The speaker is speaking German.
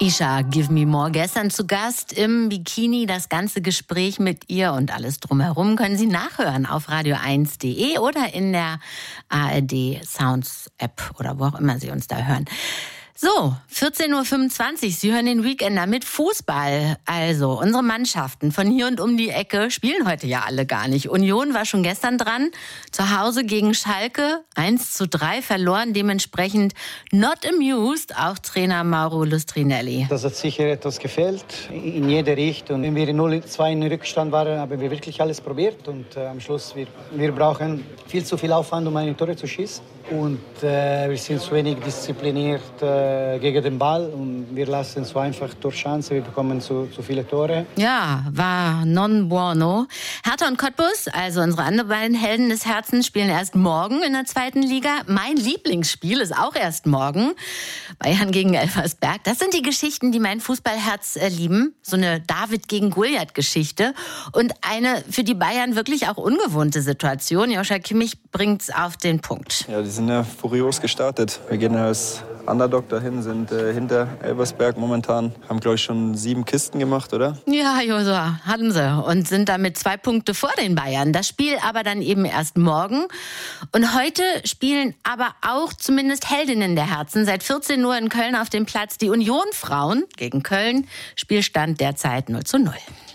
Isha, Give Me More, gestern zu Gast im Bikini. Das ganze Gespräch mit ihr und alles drumherum können Sie nachhören auf radio1.de oder in der ARD Sounds App oder wo auch immer Sie uns da hören. So, 14.25 Uhr, Sie hören den Weekender mit Fußball. Also, unsere Mannschaften von hier und um die Ecke spielen heute ja alle gar nicht. Union war schon gestern dran, zu Hause gegen Schalke, 1:3 verloren, dementsprechend not amused, auch Trainer Mauro Lustrinelli. Das hat sicher etwas gefehlt, in jede Richtung. Wenn wir 0-2 in Rückstand waren, haben wir wirklich alles probiert und am Schluss, wir brauchen viel zu viel Aufwand, um eine Tore zu schießen. Und wir sind zu wenig diszipliniert gegen den Ball und wir lassen so einfach durch Chancen, wir bekommen zu viele Tore. Ja, war non buono. Hertha und Cottbus, also unsere anderen beiden Helden des Herzens, spielen erst morgen in der zweiten Liga. Mein Lieblingsspiel ist auch erst morgen. Bayern gegen Elversberg. Das sind die Geschichten, die mein Fußballherz lieben. So eine David gegen Goliath-Geschichte. Und eine für die Bayern wirklich auch ungewohnte Situation. Joshua Kimmich bringt's auf den Punkt. Ja, die sind ja furios gestartet. Wir gehen als Underdog dahin, sind hinter Elversberg momentan. Haben, glaube ich, schon 7 Kisten gemacht, oder? Ja, Joshua, hatten sie. Und sind damit 2 Punkte vor den Bayern. Das Spiel aber dann eben erst morgen. Und heute spielen aber auch zumindest Heldinnen der Herzen. Seit 14 Uhr in Köln auf dem Platz die Union-Frauen gegen Köln. Spielstand derzeit 0:0.